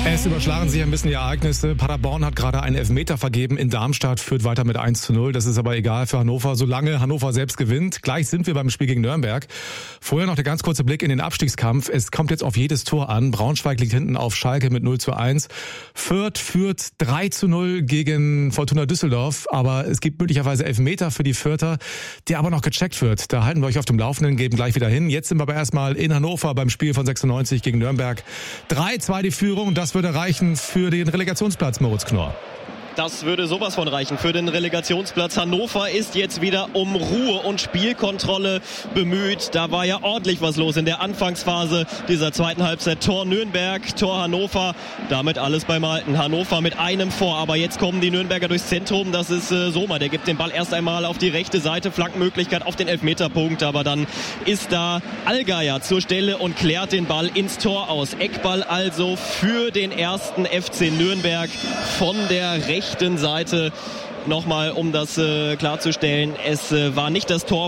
Es überschlagen sich ein bisschen die Ereignisse. Paderborn hat gerade einen Elfmeter vergeben in Darmstadt, führt weiter mit 1:0. Das ist aber egal für Hannover, solange Hannover selbst gewinnt. Gleich sind wir beim Spiel gegen Nürnberg. Vorher noch der ganz kurze Blick in den Abstiegskampf. Es kommt jetzt auf jedes Tor an. Braunschweig liegt hinten auf Schalke mit 0:1. Fürth führt 3:0 gegen Fortuna Düsseldorf. Aber es gibt möglicherweise Elfmeter für die Fürther, der aber noch gecheckt wird. Da halten wir euch auf dem Laufenden, geben gleich wieder hin. Jetzt sind wir aber erstmal in Hannover beim Spiel von 96 gegen Nürnberg. 3:2 die Führung. Das würde reichen für den Relegationsplatz, Moritz Knorr. Das würde sowas von reichen für den Relegationsplatz. Hannover ist jetzt wieder um Ruhe und Spielkontrolle bemüht. Da war ja ordentlich was los in der Anfangsphase dieser zweiten Halbzeit. Tor Nürnberg, Tor Hannover, damit alles beim Alten. Hannover mit einem vor, aber jetzt kommen die Nürnberger durchs Zentrum. Das ist Sommer, der gibt den Ball erst einmal auf die rechte Seite, Flankenmöglichkeit auf den Elfmeterpunkt, aber dann ist da Allgeier zur Stelle und klärt den Ball ins Tor aus. Eckball also für den ersten FC Nürnberg von der rechten Seite. Nochmal, um das klarzustellen, es war nicht das Tor